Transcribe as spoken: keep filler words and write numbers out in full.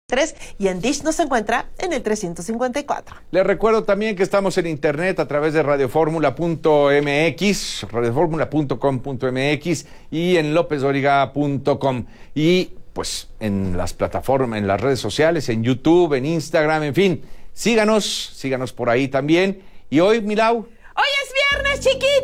tres y en Dish nos encuentra en el trescientos cincuenta y cuatro. Les recuerdo también que estamos en internet a través de radioformula punto m x, radioformula punto com punto m x y en lopez doriga punto com. Y pues en las plataformas, en las redes sociales, en YouTube, en Instagram, en fin, síganos, síganos por ahí también. Y hoy, Milau. Hoy es viernes, chiquitos.